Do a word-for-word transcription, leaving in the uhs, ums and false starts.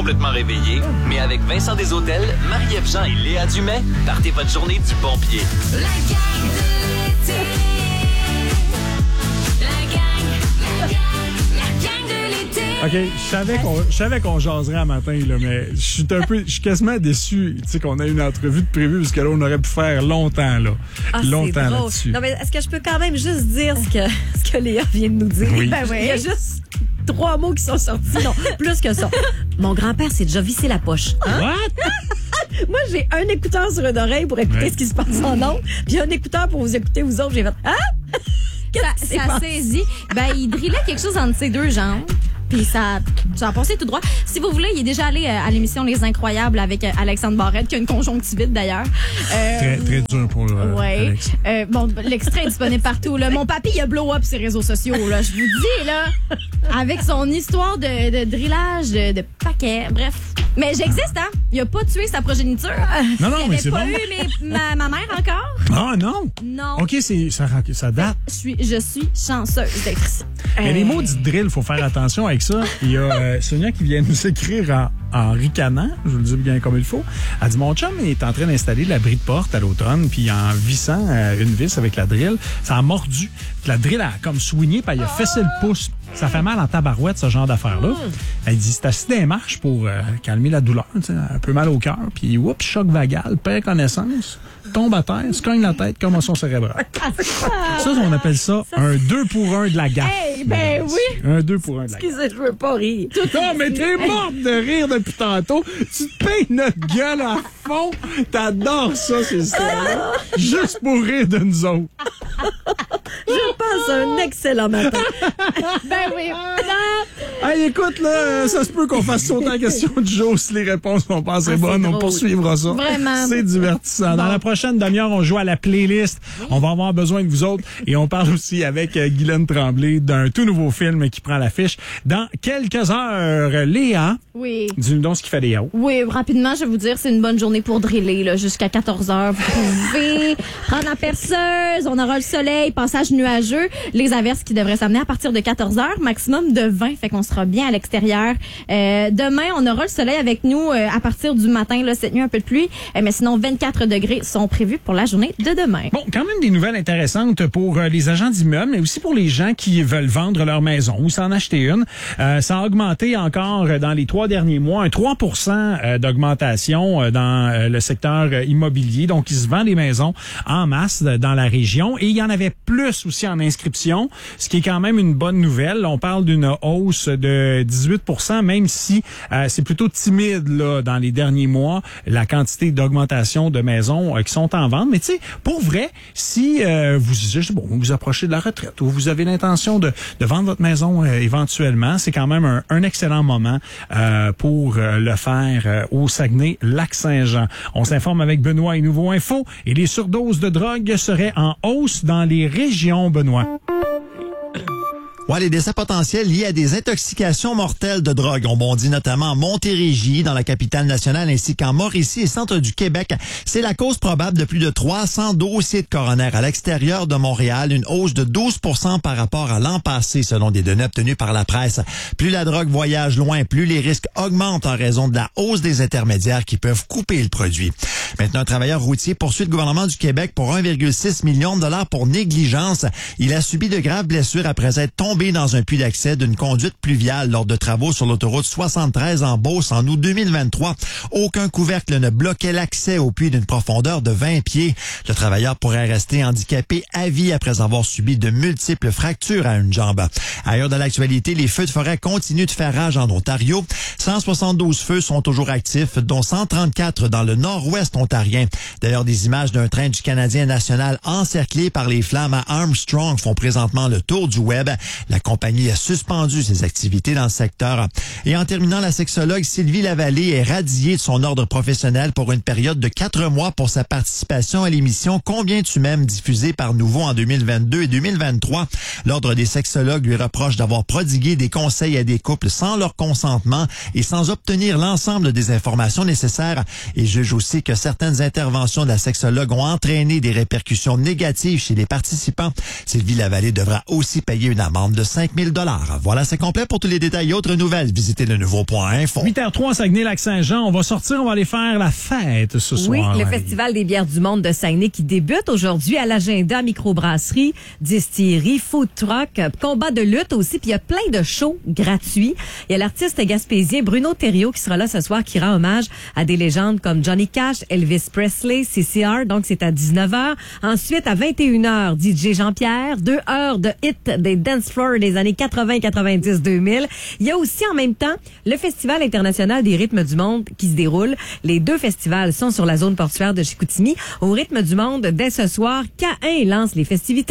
complètement réveillé, mais avec Vincent Desautels, Marie-Ève Jean et Léa Dumais, partez votre journée du bon pied. La gang de l'été. La gang, la gang, la gang de l'été. OK, je savais qu'on, je savais qu'on jaserait un matin, là, mais je suis un peu, je suis quasiment déçu, tu sais, qu'on a une entrevue de prévue, parce que là, on aurait pu faire longtemps, là. Ah, longtemps c'est drôle. là-dessus. Non, mais est-ce que je peux quand même juste dire ce que, ce que Léa vient de nous dire? Oui. Ben oui. Il y a juste trois mots qui sont sortis. Non, plus que ça. Mon grand-père s'est déjà vissé la poche. Hein? What? Moi, j'ai un écouteur sur une oreille pour écouter Ouais. ce qui se passe en ondes, puis un écouteur pour vous écouter, vous autres. J'ai fait, hein? Qu'est-ce qui s'est Ça, ça passé? saisit. Ben, il drillait quelque chose entre ses deux jambes. Puis ça, ça a passé tout droit. Si vous voulez, il est déjà allé euh, à l'émission Les Incroyables avec euh, Alexandre Barrette, qui a une conjonctivite d'ailleurs. Euh, Très, très dur pour euh, Ouais. Alex. Euh, bon, l'extrait est disponible partout. Là. Mon papy, il a blow up ses réseaux sociaux. Là, je vous dis, là, avec son histoire de, de drillage, de, de paquet, bref. Mais j'existe, hein? Il a pas tué sa progéniture. Non, non, il mais avait c'est pas bon. eu mes- ma, ma mère encore. Ah, non? Non. OK, c'est, ça, ça date. Je suis, je suis chanceuse d'être ici. Mais les mots du drill, faut faire attention avec ça. Il y a euh, Sonia qui vient nous écrire en, en ricanant, je vous le dis bien comme il faut. Elle dit, mon chum est en train d'installer l'abri de porte à l'automne, puis en vissant euh, une vis avec la drill, ça a mordu. Puis la drill a comme soigné, puis il a fessé le pouce. Ça fait mal en tabarouette, ce genre d'affaires-là. Elle dit, c'est assis des marches pour euh, calmer la douleur, tu sais, un peu mal au cœur. Puis, oups, choc vagal, perd connaissance, tombe à terre, se cogne la tête, commotion cérébrale. Ça, on appelle ça un deux pour un de la gaffe. Hey, ben oui! Un deux pour un de la gaffe. Excusez, je veux pas rire. Non, mais t'es morte de rire depuis tantôt. Tu te payes notre gueule à fond. T'adores ça, c'est ça. Juste pour rire de nous autres. Je passe un excellent matin. Ben oui. Non. Hey, écoute, là, ça se peut qu'on fasse sauter la question du jour si les réponses sont pas assez Ah, bonnes. c'est On drôle. poursuivra ça. Vraiment. C'est divertissant. Dans la prochaine demi-heure, on joue à la playlist. On va avoir besoin de vous autres. Et on parle aussi avec euh, Guylaine Tremblay d'un tout nouveau film qui prend l'affiche dans quelques heures. Léa, Oui. dis-nous donc ce qui fait des hauts. Oui, rapidement, je vais vous dire, c'est une bonne journée pour driller, là, jusqu'à quatorze heures. Vous pouvez prendre la perceuse, on aura le soleil, passage nuageux, les averses qui devraient s'amener à partir de quatorze heures, maximum de vingt, fait qu'on sera bien à l'extérieur. Euh, demain, on aura le soleil avec nous euh, à partir du matin, là, cette nuit, un peu de pluie, euh, mais sinon, vingt-quatre degrés sont prévus pour la journée de demain. Bon, quand même des nouvelles intéressantes pour euh, les agents d'immeubles, mais aussi pour les gens qui veulent vendre leur maison ou s'en acheter une. Euh, ça a augmenté encore euh, dans les trois derniers mois, un trois pour cent euh, d'augmentation euh, dans euh, le secteur euh, immobilier. Donc, il se vend des maisons en masse euh, dans la région. Et il y en avait plus aussi en inscription, ce qui est quand même une bonne nouvelle. On parle d'une hausse de dix-huit pour cent, même si euh, c'est plutôt timide là dans les derniers mois, la quantité d'augmentation de maisons euh, qui sont en vente. Mais tu sais, pour vrai, si euh, vous, je sais, bon, vous vous approchez de la retraite ou vous avez l'intention de, de vendre votre maison euh, éventuellement, c'est quand même un, un excellent moment euh, pour euh, le faire euh, au Saguenay-Lac-Saint-Jean. On s'informe avec Benoît et Nouveau Info et les surdoses de drogue seraient en hausse dans les régions, Benoît. Ouais, les décès potentiels liés à des intoxications mortelles de drogue ont bondi notamment en Montérégie, dans la capitale nationale, ainsi qu'en Mauricie et centre du Québec. C'est la cause probable de plus de trois cents dossiers de coroner à l'extérieur de Montréal, une hausse de douze pour cent par rapport à l'an passé, selon des données obtenues par la presse. Plus la drogue voyage loin, plus les risques augmentent en raison de la hausse des intermédiaires qui peuvent couper le produit. Maintenant, un travailleur routier poursuit le gouvernement du Québec pour un virgule six million de dollars pour négligence. Il a subi de graves blessures après être tombé dans un puits d'accès d'une conduite pluviale lors de travaux sur l'autoroute soixante-treize en Beauce en août deux mille vingt-trois. Aucun couvercle ne bloquait l'accès au puits d'une profondeur de vingt pieds. Le travailleur pourrait rester handicapé à vie après avoir subi de multiples fractures à une jambe. Ailleurs dans l'actualité, les feux de forêt continuent de faire rage en Ontario. cent soixante-douze feux sont toujours actifs, dont cent trente-quatre dans le nord-ouest ontarien. D'ailleurs, des images d'un train du Canadien national encerclé par les flammes à Armstrong font présentement le tour du web. La compagnie a suspendu ses activités dans le secteur. Et en terminant, la sexologue Sylvie Lavallée est radiée de son ordre professionnel pour une période de quatre mois pour sa participation à l'émission Combien tu m'aimes diffusée par Nouveau en deux mille vingt-deux et deux mille vingt-trois. L'ordre des sexologues lui reproche d'avoir prodigué des conseils à des couples sans leur consentement et sans obtenir l'ensemble des informations nécessaires. Et juge aussi que certaines interventions de la sexologue ont entraîné des répercussions négatives chez les participants. Sylvie Lavallée devra aussi payer une amende de de cinq mille dollars. Voilà, c'est complet. Pour tous les détails et autres nouvelles, visitez le nouveau point info. huit heures trois, Saguenay-Lac-Saint-Jean. On va sortir, on va aller faire la fête ce soir. Oui, le Marie. Festival des bières du monde de Saguenay qui débute aujourd'hui à l'agenda, microbrasserie, distillerie, food truck, combat de lutte aussi, puis il y a plein de shows gratuits. Il y a l'artiste gaspésien Bruno Thériault qui sera là ce soir, qui rend hommage à des légendes comme Johnny Cash, Elvis Presley, C C R, donc c'est à dix-neuf heures. Ensuite, à vingt et une heures, D J Jean-Pierre, deux heures de hit des dance floors des années quatre-vingts, quatre-vingt-dix, deux mille. Il y a aussi en même temps le Festival international des rythmes du monde qui se déroule. Les deux festivals sont sur la zone portuaire de Chicoutimi. Au rythme du monde, dès ce soir, K un lance les festivités.